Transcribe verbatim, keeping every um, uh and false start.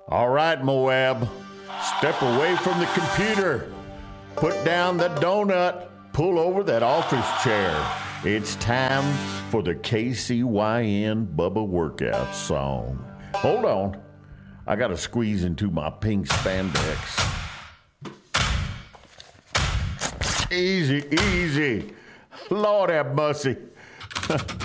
All right, Moab, step away from the computer. Put down that donut. Pull over that office chair. It's time for the K C Y N Bubba Workout song. Hold on. I gotta squeeze into my pink spandex. Easy, easy. Lord have mercy.